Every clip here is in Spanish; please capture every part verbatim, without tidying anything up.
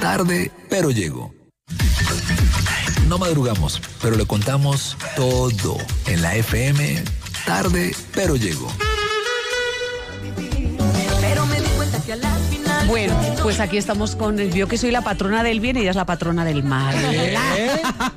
tarde, pero llego. No madrugamos, pero le contamos todo en la F M. Tarde, pero llego. Bueno, pues aquí estamos con... Vio que soy la patrona del bien y ella es la patrona del mal. ¿Eh?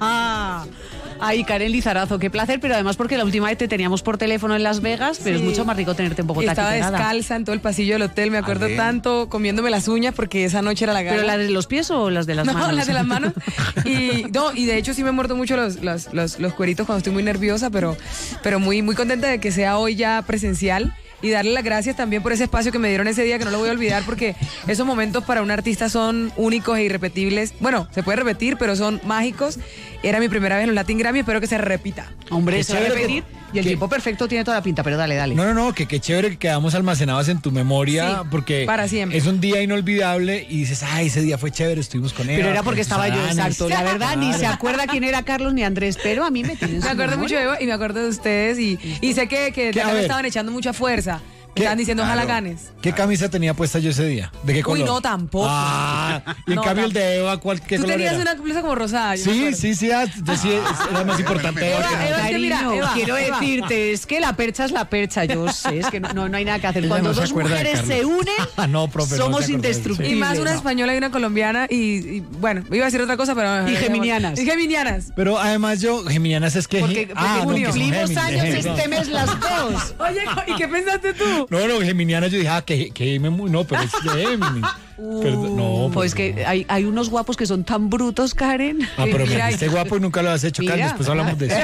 Ay, Karen Lizarazo, qué placer, pero además porque la última vez te teníamos por teléfono en Las Vegas, pero sí, es mucho más rico tenerte en Bogotá. Estaba aquí pegada. descalza en todo el pasillo del hotel, me acuerdo tanto, comiéndome las uñas porque esa noche era la gala. ¿Pero las de los pies o las de las no, manos? No, las de las manos. Y, no, y de hecho sí me muerto mucho los, los, los, los cueritos cuando estoy muy nerviosa, pero, pero muy, muy contenta de que sea hoy ya presencial. Y darle las gracias también por ese espacio que me dieron ese día, que no lo voy a olvidar, porque esos momentos para un artista son únicos e irrepetibles. Bueno, se puede repetir, pero son mágicos. Era mi primera vez en los Latin Grammy, espero que se repita. Hombre, Qué se va a chévere repetir. Y el que- tiempo perfecto tiene toda la pinta, pero dale, dale. No, no, no, que qué chévere que quedamos almacenados en tu memoria, Sí, porque para siempre. es un día inolvidable y dices, ay, ese día fue chévere, estuvimos con él. Pero era porque estaba yo, exacto. La verdad, ni se acuerda quién era Carlos ni Andrés, pero a mí me tienen. Me acuerdo mucho de Eva y me acuerdo de ustedes. Y, y sé que, que ¿Qué? A también me ver. estaban echando mucha fuerza. Me ¿Qué? estaban diciendo, ojalá Claro. ganes. ¿Qué camisa tenía puesta yo ese día? ¿De qué color? Uy, no, tampoco. Ah, y en No, cambio el tampoco. de Eva, ¿cuál, ¿qué Tú color tenías era? una blusa como rosada. yo me Sí, acuerdo. sí, sí, ah, yo sí, era más importante Eva Eva, que Eva, nosotros. es que mira, Cariño, Eva, quiero Eva. decirte, es que la percha es la percha, yo sé, es que no, no, no hay nada que hacer. Ella Cuando no se dos acuerda de mujeres Carlos. se unen, Ah, no, profe, no se somos acuerda de eso. indestructibles. Y más una No. española y una colombiana y, y, bueno, iba a decir otra cosa, pero... Y geminianas. Y geminianas. Pero además yo, Geminianas es que... Porque, porque ah, no, que son cumplimos Géminis, años Géminis, no. este mes las dos. Oye, ¿y qué pensaste tú? No, no, Geminiana yo dije, ah, que, que me mu- no, pero es de Géminis. Perdón, no, Pues que hay, hay unos guapos que son tan brutos, Karen. Ah, pero Mira, me dijiste guapo y nunca lo has hecho, Karen, Mira. después hablamos de eso.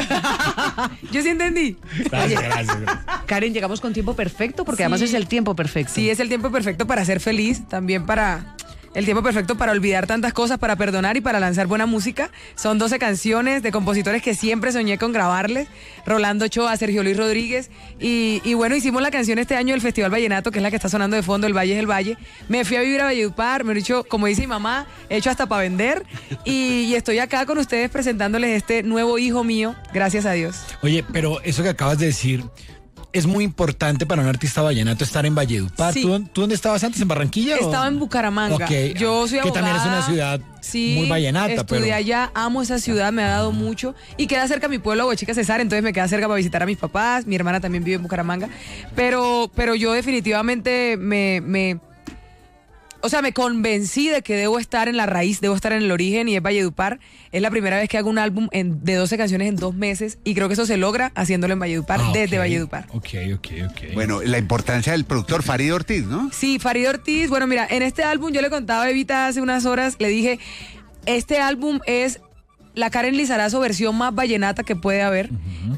Yo sí entendí. Gracias, gracias, gracias. Karen, llegamos con tiempo perfecto, porque Sí. además es el tiempo perfecto. Sí, es el tiempo perfecto para ser feliz, también para... El tiempo perfecto para olvidar tantas cosas, para perdonar y para lanzar buena música. Son doce canciones de compositores que siempre soñé con grabarles. Rolando Ochoa, Sergio Luis Rodríguez. Y, y bueno, hicimos la canción este año del Festival Vallenato, que es la que está sonando de fondo, El Valle es el Valle. Me fui a vivir a Valledupar, me he dicho, como dice mi mamá, he hecho hasta para vender. Y, y estoy acá con ustedes presentándoles este nuevo hijo mío, gracias a Dios. Oye, pero eso que acabas de decir es muy importante para un artista vallenato estar en Valledupar. Sí. ¿Tú, ¿Tú dónde estabas antes? ¿En Barranquilla? o? Estaba en Bucaramanga. Ok, Yo soy que también es abogada. una ciudad Sí, muy vallenata, estudié pero- allá, amo esa ciudad, me ha dado mucho. Y queda cerca a mi pueblo, Huachica Cesar, entonces me queda cerca para visitar a mis papás. Mi hermana también vive en Bucaramanga. Pero, pero yo definitivamente me... me o sea, me convencí de que debo estar en la raíz, debo estar en el origen y es Valledupar. Es la primera vez que hago un álbum en- de doce canciones en dos meses y creo que eso se logra haciéndolo en Valledupar, Ah, desde ok, Valledupar. Ok, ok, ok. Bueno, la importancia del productor Farid Ortiz, ¿no? Sí, Farid Ortiz. Bueno, mira, en este álbum yo le contaba a Evita hace unas horas, le dije, este álbum es la Karen Lizarazo versión más vallenata que puede haber.